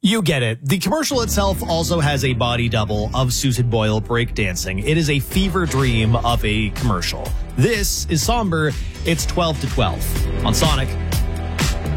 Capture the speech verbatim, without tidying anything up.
You get it. The commercial itself also has a body double of Susan Boyle breakdancing. It is a fever dream of a commercial. This is somber. It's twelve to twelve on Sonic.